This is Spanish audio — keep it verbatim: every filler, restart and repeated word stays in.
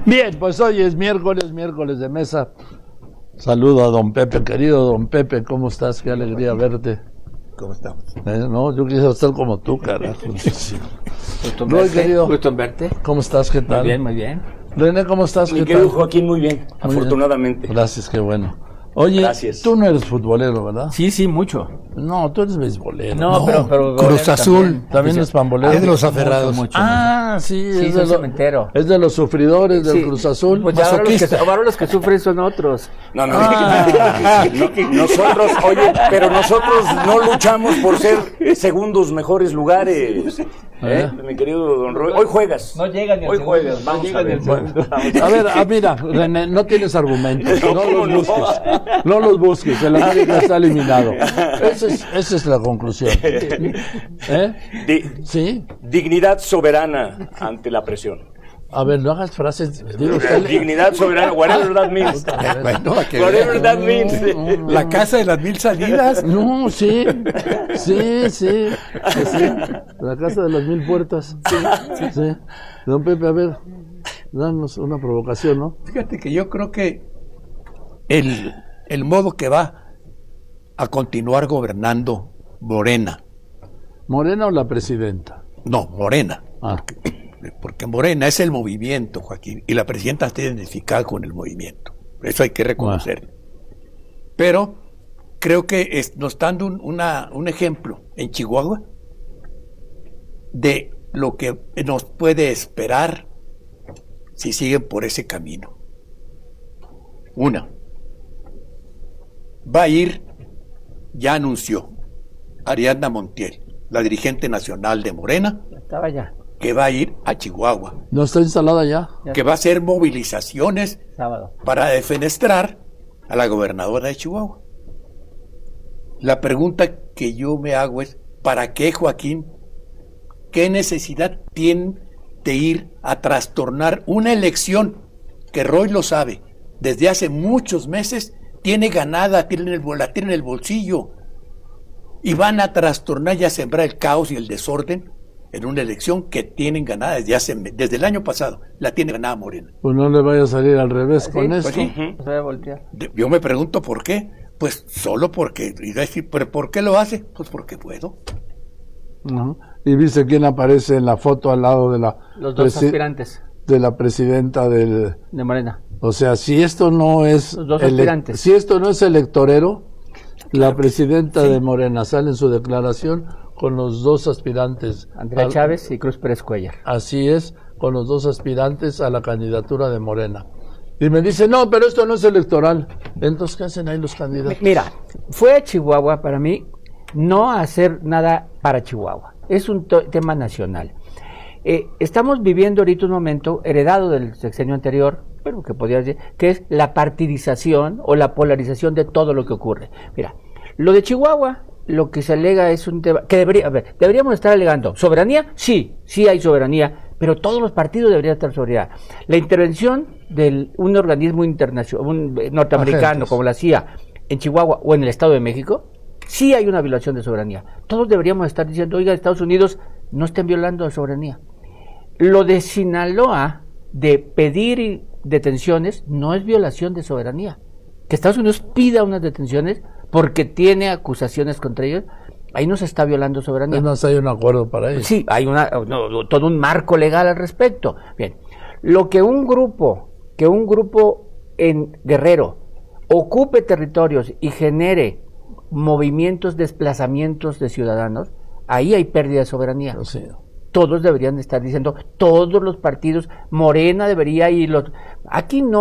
Bien, pues hoy es miércoles, miércoles de mesa. Saludo a don Pepe, querido don Pepe, ¿cómo estás? Qué alegría verte. ¿Cómo estamos? Eh, no, yo quisiera estar como tú, carajo. Gusto en Roy, verte. querido. Gusto en verte. ¿Cómo estás? ¿Qué tal? Muy bien, muy bien. René, ¿cómo estás? Mi ¿Qué querido tal? Joaquín, muy bien, Muy afortunadamente. bien. Gracias, qué bueno. Oye, Gracias. tú no eres futbolero, ¿verdad? Sí, sí, mucho. No, tú eres beisbolero. No, pero, pero Cruz Azul. también. También es pambolero. Es de los aferrados. Mucho, mucho. Ah, sí, Sí, es, soy de lo- cementero. es de los sufridores del Sí. Cruz Azul. Pues ya ahora los, que, Masoquista. ahora los que sufren son otros. No, no, Ah. no, nosotros, oye, pero nosotros no luchamos por ser segundos mejores lugares. ¿Eh? Mi querido don Roy, hoy juegas. No llegan ni al Hoy segundo, juegas, no vamos llegan a ni ver. al segundo. A ver, ah, mira, René, no tienes argumentos, no, ¿cómo los no? busques, no los busques, el América está eliminado. Esa es, esa es la conclusión. ¿Eh? Di- ¿Sí? dignidad soberana ante la presión. A ver, no hagas frases. Digo, usted le- Dignidad soberana, whatever that means. Bueno, a que Whatever vean. that means. La casa de las mil salidas. No, sí, sí, sí, que sí. La casa de las mil puertas. Sí, sí. Don Pepe, a ver, danos una provocación, ¿no? Fíjate que yo creo que el, el modo que va a continuar gobernando Morena, ¿Morena o la presidenta? no, Morena, Ah, porque Morena es el movimiento, Joaquín, y la presidenta está identificada con el movimiento. Eso hay que reconocerlo. Pero creo que es- nos está dando un, una, un ejemplo en Chihuahua de lo que nos puede esperar si siguen por ese camino. Una, va a ir, ya anunció Ariadna Montiel, la dirigente nacional de Morena, Estaba ya, que va a ir a Chihuahua, ¿no está instalada ya? que va a hacer movilizaciones sábado. para defenestrar a la gobernadora de Chihuahua. La pregunta que yo me hago es, ¿para qué, Joaquín? ¿Qué necesidad tienen de ir a trastornar una elección que Roy lo sabe, desde hace muchos meses tiene ganada, tiene el, la tiene en el bolsillo, y van a trastornar y a sembrar el caos y el desorden en una elección que tienen ganada desde hace desde el año pasado, la tiene ganada Morena? Pues no le vaya a salir al revés Sí, con pues esto. sí, se va a voltear. De- Yo me pregunto por qué. Pues solo porque, y decir, ¿pero por qué lo hace? Pues porque puedo. Ujú. Y viste quién aparece en la foto al lado de la Los dos presi- aspirantes de la presidenta del, de Morena. o sea, si esto no es Los dos ele- aspirantes. si esto no es electorero, la presidenta de Morena sale en su declaración con los dos aspirantes. Andrea Al- Chávez y Cruz Pérez Cuellar. Así es, con los dos aspirantes a la candidatura de Morena. Y me dice, no, pero esto no es electoral. Entonces, ¿qué hacen ahí los candidatos? Mira, fue a Chihuahua para mí no hacer nada para Chihuahua. Es un to- tema nacional. Eh, estamos viviendo ahorita un momento heredado del sexenio anterior, bueno, que podría decir, que es la partidización o la polarización de todo lo que ocurre. Mira, lo de Chihuahua, lo que se alega es un tema que debería, a ver, deberíamos estar alegando. ¿Soberanía? Sí, sí hay soberanía, pero todos los partidos deberían estar soberanía. La intervención de un organismo internacional, un eh, norteamericano Agentes. como la C I A en Chihuahua o en el Estado de México, sí hay una violación de soberanía. Todos deberíamos estar diciendo, oiga, Estados Unidos no estén violando la soberanía. Lo de Sinaloa, de pedir detenciones, no es violación de soberanía. Que Estados Unidos pida unas detenciones porque tiene acusaciones contra ellos, ahí no se está violando soberanía. Es más, hay un acuerdo para eso. Sí, hay una, no, no, todo un marco legal al respecto. Bien, lo que un grupo, que un grupo en Guerrero ocupe territorios y genere movimientos, desplazamientos de ciudadanos, ahí hay pérdida de soberanía. Sí. Todos deberían estar diciendo, todos los partidos, Morena debería ir, los, aquí no.